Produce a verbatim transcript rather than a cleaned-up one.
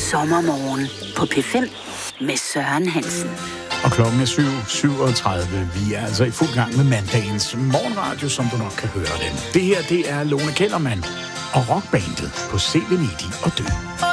Sommermorgen på P fem med Søren Hansen. Og klokken er syv syvogtredive. Vi er altså i fuld gang med mandagens morgenradio, som du nok kan høre den. Det her, det er Lone Kellermann og rockbandet på Se Venedig og Dø.